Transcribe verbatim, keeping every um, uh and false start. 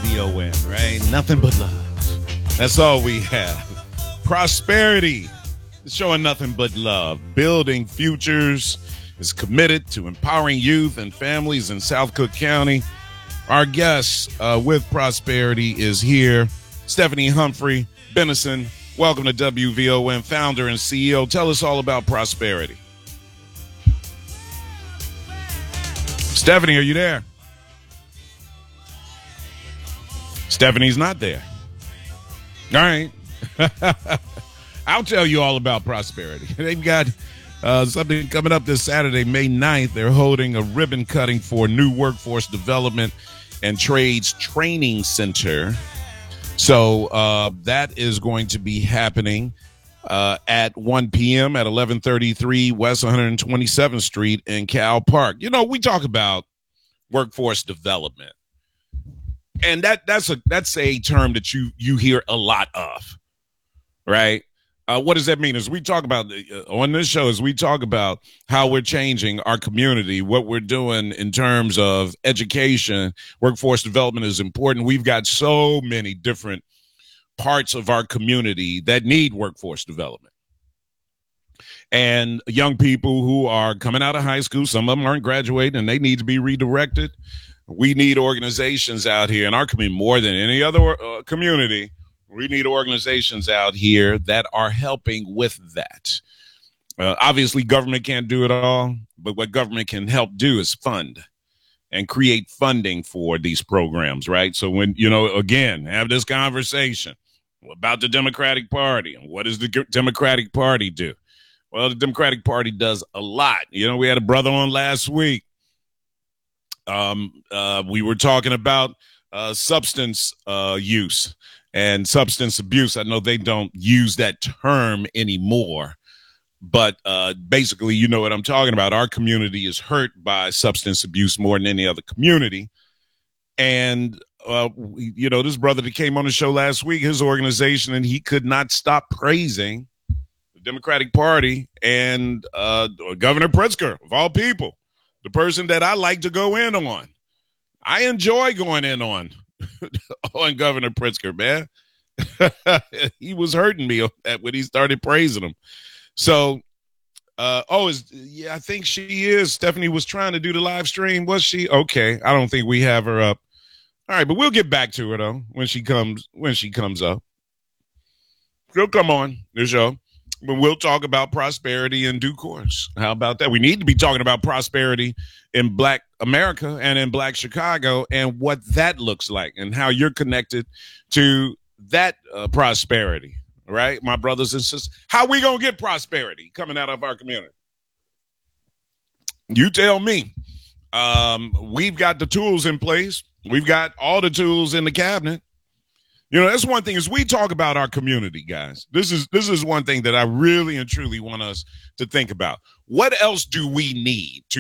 V O N, right? Nothing but love. That's all we have. Prosperity is showing nothing but love. Building Futures is committed to empowering youth and families in South Cook County. Our guest uh, with Prosperity is here, Stephanie Humphrey Benison. Welcome to W V O N, founder and C E O. Tell us all about Prosperity. Stephanie, are you there? Stephanie's not there. All right. I'll tell you all about Prosperity. They've got uh, something coming up this Saturday, May ninth. They're holding a ribbon cutting for New Workforce Development and Trades Training Center. So uh, that is going to be happening uh, at one p.m. at eleven thirty-three West one hundred twenty-seventh Street in Cal Park. You know, we talk about workforce development. And that that's a that's a term that you you hear a lot of, right? Uh, what does that mean? As we talk about uh, on this show, as we talk about how we're changing our community, what we're doing in terms of education, workforce development is important. We've got so many different parts of our community that need workforce development. And young people who are coming out of high school, some of them aren't graduating and they need to be redirected. We need organizations out here in our community more than any other uh, community. We need organizations out here that are helping with that. Uh, obviously, government can't do it all, but what government can help do is fund and create funding for these programs, right? So when, you know, again, have this conversation about the Democratic Party and what does the Democratic Party do? Well, the Democratic Party does a lot. You know, we had a brother on last week. Um, uh, we were talking about uh, substance uh, use and substance abuse. I know they don't use that term anymore, but uh, basically, you know what I'm talking about. Our community is hurt by substance abuse more than any other community. And, uh, we, you know, this brother that came on the show last week, his organization, and he could not stop praising the Democratic Party and uh, Governor Pritzker, of all people. The person that I like to go in on. I enjoy going in on on Governor Pritzker, man. He was hurting me when he started praising him. So, uh, oh, is yeah, I think she is. Stephanie was trying to do the live stream. Was she? Okay. I don't think we have her up. All right, but we'll get back to her though when she comes when she comes up. She'll come on the show. But we'll talk about prosperity in due course. How about that? We need to be talking about prosperity in Black America and in Black Chicago and what that looks like and how you're connected to that uh, prosperity, right? My brothers and sisters, how we going to get prosperity coming out of our community? You tell me. Um, we've got the tools in place. We've got all the tools in the cabinet. You know, that's one thing is we talk about our community, guys. This is this is one thing that I really and truly want us to think about. What else do we need to